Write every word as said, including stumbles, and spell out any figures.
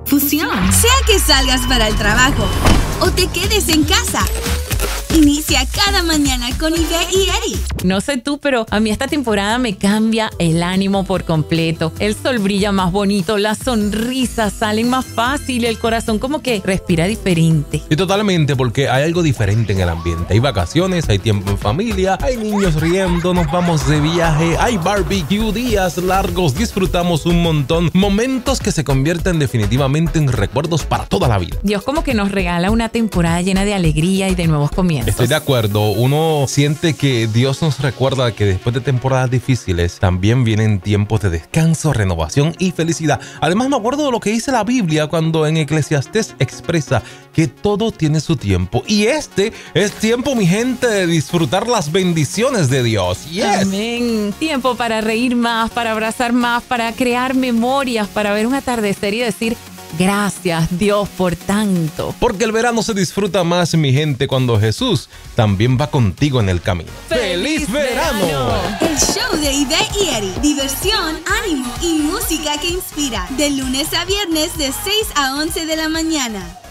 Fusión. Sea que salgas para el trabajo o te quedes en casa, inicia cada mañana con Ivette y Eddie. No sé tú, pero a mí esta temporada me cambia el ánimo por completo. El sol brilla más bonito, las sonrisas salen más fácil, el corazón como que respira diferente. Y totalmente, porque hay algo diferente en el ambiente. Hay vacaciones, hay tiempo en familia, hay niños riendo, nos vamos de viaje, hay barbecue, días largos, disfrutamos un montón. Momentos que se convierten definitivamente en recuerdos para toda la vida. Dios como que nos regala una temporada llena de alegría y de nuevos comienzos. Estoy de acuerdo. Uno siente que Dios nos recuerda que después de temporadas difíciles también vienen tiempos de descanso, renovación y felicidad. Además, me acuerdo de lo que dice la Biblia cuando en Eclesiastés expresa que todo tiene su tiempo. Y este es tiempo, mi gente, de disfrutar las bendiciones de Dios. Yes. Amén. Tiempo para reír más, para abrazar más, para crear memorias, para ver un atardecer y decir: gracias, Dios, por tanto. Porque el verano se disfruta más, mi gente, cuando Jesús también va contigo en el camino. ¡Feliz, ¡Feliz verano! verano! El show de Ivette y Eddie. Diversión, ánimo y música que inspira. De lunes a viernes de seis a once de la mañana.